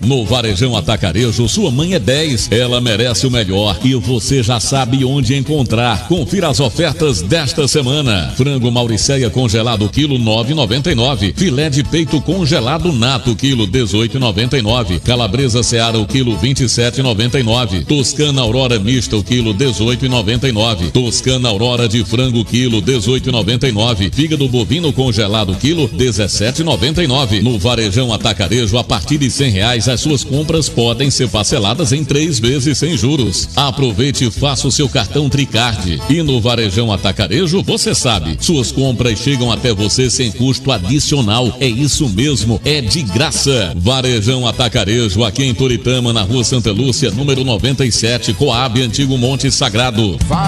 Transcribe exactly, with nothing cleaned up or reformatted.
No Varejão Atacarejo, sua mãe é dez. Ela merece o melhor e você já sabe onde encontrar. Confira as ofertas desta semana. Frango Mauricéia congelado quilo nove reais e noventa e nove centavos. Filé de peito congelado nato quilo dezoito reais e noventa e nove centavos. Calabresa Seara o quilo vinte e sete reais e noventa e nove centavos. Toscana Aurora mista o quilo dezoito reais e noventa e nove centavos. Toscana Aurora de frango quilo dezoito reais e noventa e nove centavos. Fígado bovino congelado quilo dezessete reais e noventa e nove centavos. No Varejão Atacarejo, a partir de cem reais, as suas compras podem ser parceladas em três vezes sem juros. Aproveite e faça o seu cartão Tricard. E no Varejão Atacarejo, você sabe, suas compras chegam até você sem custo adicional. É isso mesmo, é de graça. Varejão Atacarejo, aqui em Toritama, na Rua Santa Lúcia, número noventa e sete, Coab, Antigo Monte Sagrado.